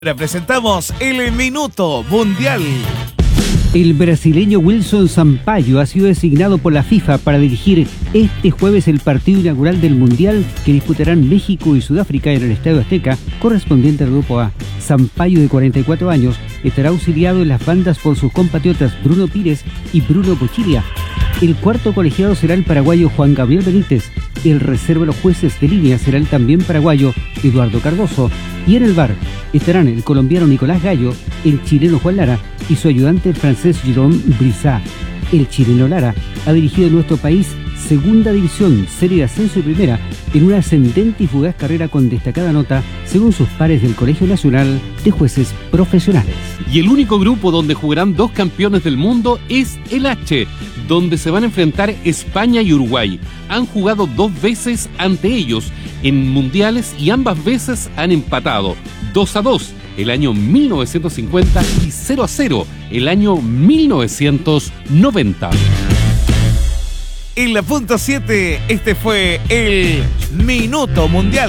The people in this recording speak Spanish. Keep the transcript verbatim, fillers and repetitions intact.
Ahora presentamos el Minuto Mundial. El brasileño Wilson Sampaio ha sido designado por la FIFA para dirigir este jueves el partido inaugural del Mundial que disputarán México y Sudáfrica en el Estadio Azteca, correspondiente al Grupo A. Sampaio, de cuarenta y cuatro años, estará auxiliado en las bandas por sus compatriotas Bruno Pires y Bruno Pochiglia. El cuarto colegiado será el paraguayo Juan Gabriel Benítez. El reserva de los jueces de línea será el también paraguayo Eduardo Cardoso. Y en el V A R estarán el colombiano Nicolás Gallo, el chileno Juan Lara y su ayudante el francés Jérôme Brissat. El chileno Lara ha dirigido en nuestro país Segunda División, Serie de Ascenso y Primera, en una ascendente y fugaz carrera con destacada nota, según sus pares del Colegio Nacional de Jueces Profesionales. Y el único grupo donde jugarán dos campeones del mundo es el H, donde se van a enfrentar España y Uruguay. Han jugado dos veces ante ellos en mundiales y ambas veces han empatado dos a dos el año mil novecientos cincuenta y cero a cero el año mil novecientos noventa. En la punto siete, este fue el Minuto Mundial.